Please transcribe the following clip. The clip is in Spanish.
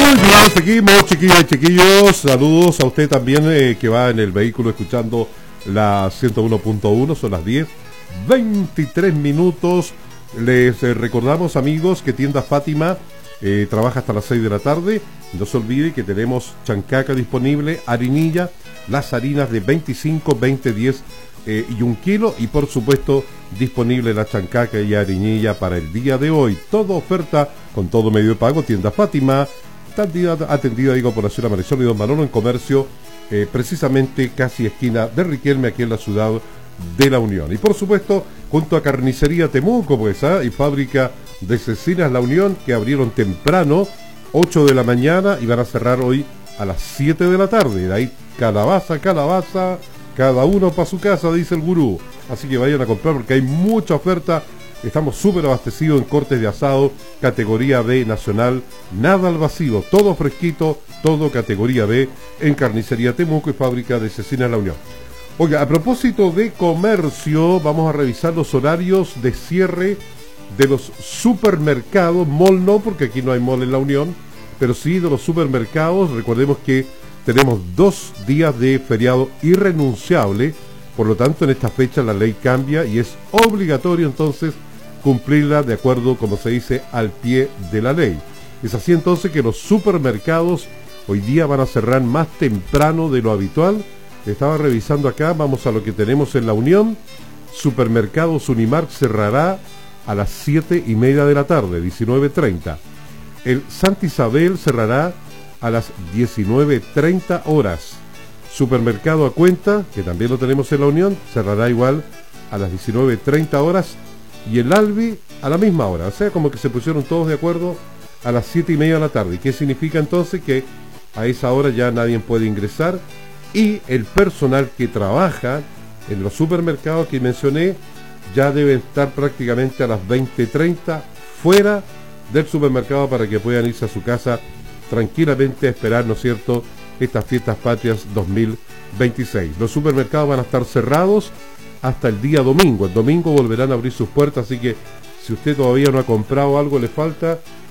Muy bien, seguimos, chiquillas y chiquillos. Saludos a usted también que va en el vehículo escuchando la 101.1. Son las 10:23 minutos. Les recordamos, amigos, que Tienda Fátima trabaja hasta las 6 de la tarde. No se olvide que tenemos chancaca disponible, harinilla, las harinas de 25, 20, 10 y 1 kilo. Y por supuesto, disponible la chancaca y harinilla para el día de hoy. Toda oferta con todo medio de pago. Tienda Fátima, atendida digo por la señora Marisol y don Manolo, en comercio, precisamente casi esquina de Riquelme, aquí en la ciudad de La Unión. Y por supuesto, junto a Carnicería Temuco, pues, y fábrica de cecinas La Unión, que abrieron temprano, 8 de la mañana, y van a cerrar hoy a las 7 de la tarde. De ahí calabaza, cada uno para su casa, dice el gurú. Así que vayan a comprar porque hay mucha oferta. Estamos súper abastecidos en cortes de asado, categoría B nacional, nada al vacío, todo fresquito, todo categoría B en Carnicería Temuco y fábrica de cecinas La Unión. Oiga, a propósito de comercio, vamos a revisar los horarios de cierre de los supermercados. Mall no, porque aquí no hay mall en La Unión, pero sí de los supermercados. Recordemos que tenemos 2 días de feriado irrenunciable, por lo tanto en esta fecha la ley cambia y es obligatorio entonces cumplirla de acuerdo, como se dice, al pie de la ley. Es así entonces que los supermercados hoy día van a cerrar más temprano de lo habitual. Estaba revisando acá, vamos a lo que tenemos en La Unión. Supermercados Unimark cerrará a las 7:30 de la tarde, 19:30. El Santa Isabel cerrará a las 19:30 horas. Supermercado A Cuenta, que también lo tenemos en La Unión, cerrará igual a las 19:30 horas. Y el Albi a la misma hora, o sea, como que se pusieron todos de acuerdo a las 7:30 de la tarde. ¿Qué significa entonces? Que a esa hora ya nadie puede ingresar y el personal que trabaja en los supermercados que mencioné ya debe estar prácticamente a las 20:30 fuera del supermercado para que puedan irse a su casa tranquilamente a esperar, ¿no es cierto?, estas fiestas patrias 2026. Los supermercados van a estar cerrados hasta el día domingo. El domingo volverán a abrir sus puertas, así que si usted todavía no ha comprado algo, le falta,